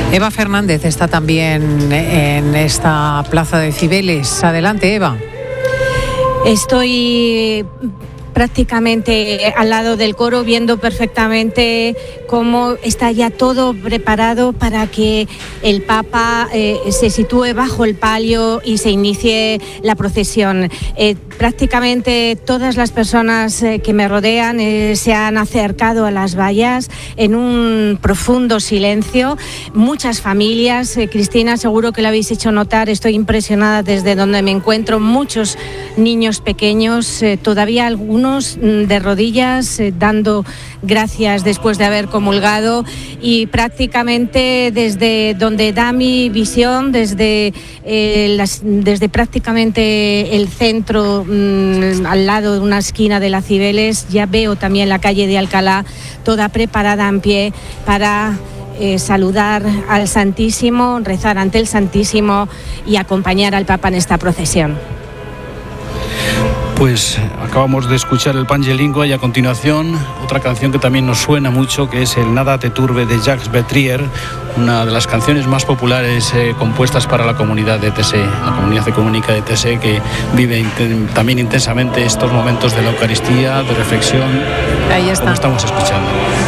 Eva Fernández está también en esta plaza de Cibeles. Adelante, Eva. Estoy prácticamente al lado del coro, viendo perfectamente cómo está ya todo preparado para que el Papa se sitúe bajo el palio y se inicie la procesión. Prácticamente todas las personas que me rodean se han acercado a las vallas en un profundo silencio. Muchas familias, Cristina, seguro que lo habéis hecho notar, estoy impresionada desde donde me encuentro, muchos niños pequeños, todavía algunos de rodillas, dando gracias después de haber comulgado, y prácticamente desde donde da mi visión, desde prácticamente el centro, al lado de una esquina de la Cibeles, ya veo también la calle de Alcalá toda preparada en pie para saludar al Santísimo, rezar ante el Santísimo y acompañar al Papa en esta procesión. Pues acabamos de escuchar el Pange Lingua y a continuación otra canción que también nos suena mucho, que es el Nada te turbe de Jacques Betrier, una de las canciones más populares compuestas para la comunidad de ETC, la comunidad ecuménica de ETC, que vive también intensamente estos momentos de la Eucaristía, de reflexión, Ahí está, como estamos escuchando.